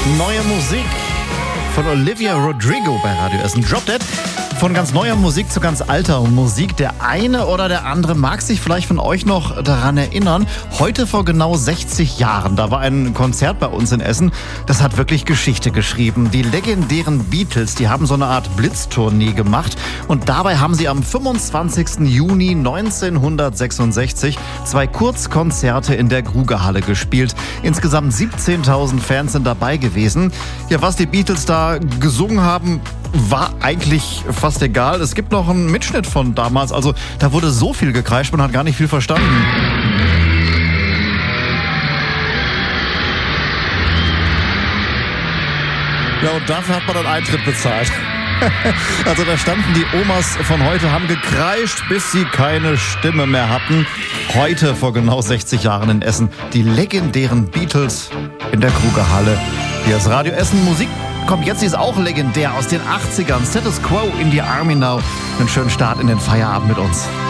Neue Musik von Olivia Rodrigo bei Radio Essen. Drop Dead. Von ganz neuer Musik zu ganz alter Musik. Der eine oder der andere mag sich vielleicht von euch noch daran erinnern. Heute vor genau 60 Jahren, da war ein Konzert bei uns in Essen. Das hat wirklich Geschichte geschrieben. Die legendären Beatles, die haben so eine Art Blitztournee gemacht. Und dabei haben sie am 25. Juni 1966 2 Kurzkonzerte in der Grugehalle gespielt. Insgesamt 17.000 Fans sind dabei gewesen. Ja, was die Beatles da gesungen haben, war eigentlich fast egal. Es gibt noch einen Mitschnitt von damals. Also da wurde so viel gekreischt, man hat gar nicht viel verstanden. Ja, und dafür hat man dann Eintritt bezahlt. Also da standen die Omas von heute, haben gekreischt, bis sie keine Stimme mehr hatten. Heute, vor genau 60 Jahren in Essen, die legendären Beatles in der Grugehalle. Hier ist Radio Essen Musik. Kommt jetzt, die ist auch legendär aus den 80ern. Status Quo in the Army Now. Einen schönen Start in den Feierabend mit uns.